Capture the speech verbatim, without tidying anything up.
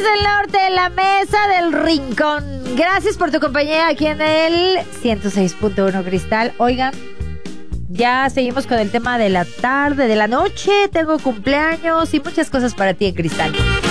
del Norte, la mesa del Rincón. Gracias por tu compañía aquí en el ciento seis punto uno Cristal. Oigan, ya seguimos con el tema de la tarde, de la noche. Tengo cumpleaños y muchas cosas para ti en Cristal.